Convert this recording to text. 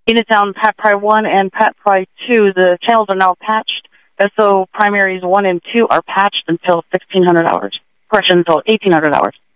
Unitown Pat Pry 1 and Pat Pry 2, the channels are now patched. So primaries 1 and 2 are patched until 1600 hours. Correction, until 1800 hours.